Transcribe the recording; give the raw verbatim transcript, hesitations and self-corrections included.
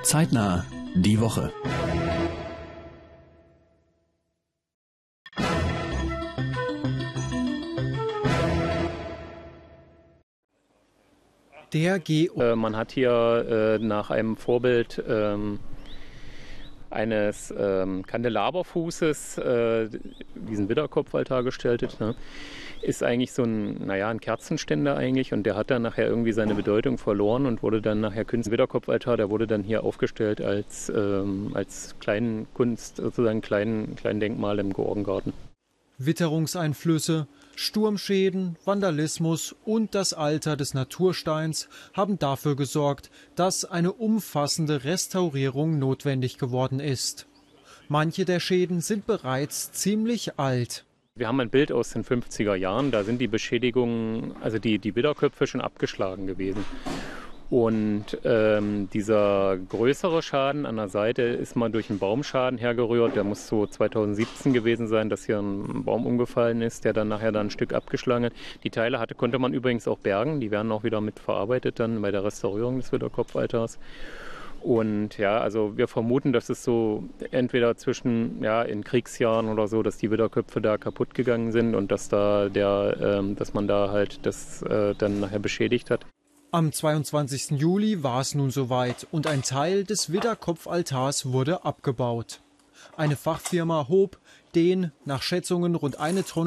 Zeitnah die Woche. Der G O. Äh, man hat hier äh, nach einem Vorbild ähm, eines ähm, Kandelaberfußes äh, diesen Widderkopfaltar gestaltet. Ne? Ist eigentlich so ein, naja, ein Kerzenständer eigentlich, und der hat dann nachher irgendwie seine Bedeutung verloren und wurde dann nachher künstlich. Widderkopfaltar, der wurde dann hier aufgestellt als, ähm, als kleinen Kunst, sozusagen kleinen, kleinen Denkmal im Georgengarten. Witterungseinflüsse, Sturmschäden, Vandalismus und das Alter des Natursteins haben dafür gesorgt, dass eine umfassende Restaurierung notwendig geworden ist. Manche der Schäden sind bereits ziemlich alt. Wir haben ein Bild aus den fünfziger Jahren, da sind die Beschädigungen, also die, die Widderköpfe schon abgeschlagen gewesen. Und ähm, dieser größere Schaden an der Seite ist mal durch einen Baumschaden hergerührt. Der muss so zweitausendsiebzehn gewesen sein, dass hier ein Baum umgefallen ist, der dann nachher dann ein Stück abgeschlagen hat. Die Teile hatte, konnte man übrigens auch bergen. Die werden auch wieder mit verarbeitet dann bei der Restaurierung des Widderkopfaltars. Und ja, also wir vermuten, dass es so entweder zwischen, ja, in Kriegsjahren oder so, dass die Widderköpfe da kaputt gegangen sind und dass da der, ähm, dass man da halt das äh, dann nachher beschädigt hat. Am zweiundzwanzigsten Juli war es nun soweit und ein Teil des Widderkopfaltars wurde abgebaut. Eine Fachfirma hob den nach Schätzungen rund eine Tonne